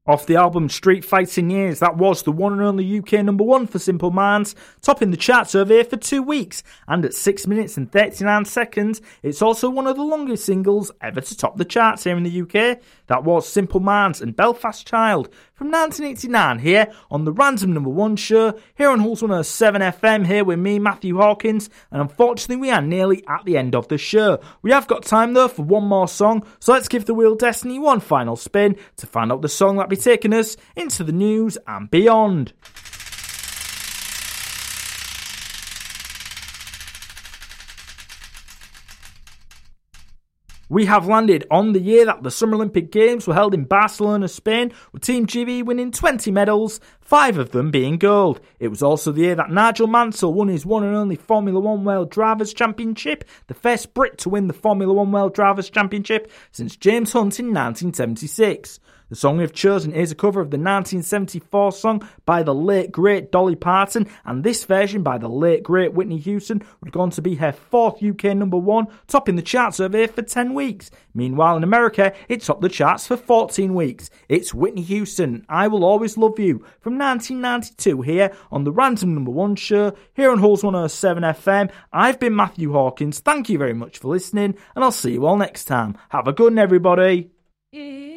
Off the album Street Fighting Years, that was the one and only UK number one for Simple Minds, topping the charts over here for 2 weeks, and at 6 minutes and 39 seconds, it's also one of the longest singles ever to top the charts here in the UK. That was Simple Minds and Belfast Child from 1989 here on the Random Number One show, here on Hulls 107 FM, here with me, Matthew Hawkins, and unfortunately we are nearly at the end of the show. We have got time though for one more song, so let's give the Wheel of Destiny one final spin to find out the song that'll be taking us into the news and beyond. We have landed on the year that the Summer Olympic Games were held in Barcelona, Spain, with Team GB winning 20 medals, 5 of them being gold. It was also the year that Nigel Mansell won his one and only Formula One World Drivers' Championship, the first Brit to win the Formula One World Drivers' Championship since James Hunt in 1976. The song we've chosen is a cover of the 1974 song by the late great Dolly Parton, and this version by the late great Whitney Houston would go on to be her 4th UK number one, topping the charts over here for 10 weeks. Meanwhile in America, it topped the charts for 14 weeks. It's Whitney Houston, I Will Always Love You, from 1992 here on the Random Number One show, here on Hulls 107 FM. I've been Matthew Hawkins, thank you very much for listening, and I'll see you all next time. Have a good one, everybody.